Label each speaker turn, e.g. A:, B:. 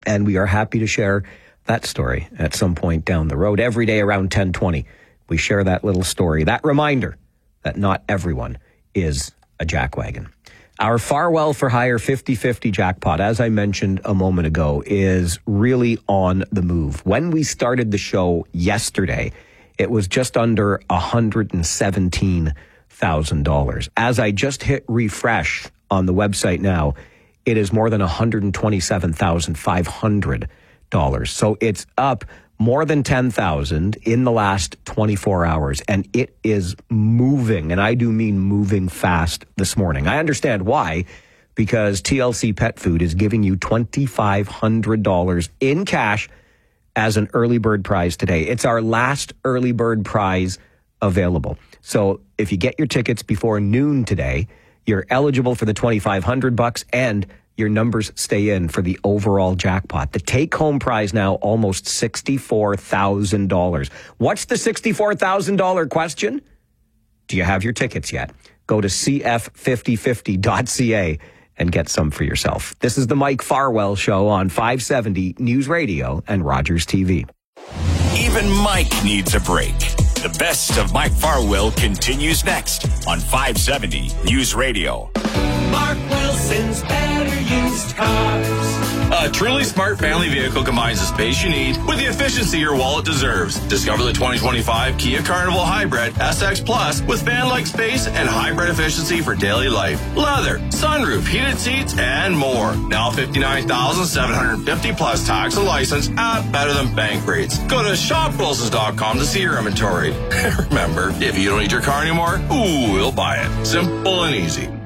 A: And we are happy to share that story at some point down the road. Every day around 10:20, we share that little story, that reminder that not everyone is a jackwagon. Our Farwell for Hire 50/50 jackpot, as I mentioned a moment ago, is really on the move. When we started the show yesterday, it was just under $117,000. As I just hit refresh on the website now, it is more than $127,500. So it's up more than 10,000 in the last 24 hours, and it is moving, and I do mean moving fast this morning. I understand why, because TLC Pet Food is giving you $2,500 in cash as an early bird prize today. It's our last early bird prize available. So if you get your tickets before noon today, you're eligible for the $2,500 and your numbers stay in for the overall jackpot. The take-home prize now almost $64,000. What's the $64,000 question? Do you have your tickets yet? Go to cf5050.ca and get some for yourself. This is the Mike Farwell Show on 570 News Radio and Rogers TV.
B: Even Mike needs a break. The best of Mike Farwell continues next on 570 News Radio.
C: Mark Wilson's Better Used Cars.
D: A truly smart family vehicle combines the space you need with the efficiency your wallet deserves. Discover the 2025 Kia Carnival Hybrid SX Plus with van-like space and hybrid efficiency for daily life. Leather, sunroof, heated seats, and more. Now $59,750 plus tax and license at better than bank rates. Go to shopwilsons.com to see your inventory. Remember, if you don't need your car anymore, we'll buy it. Simple and easy.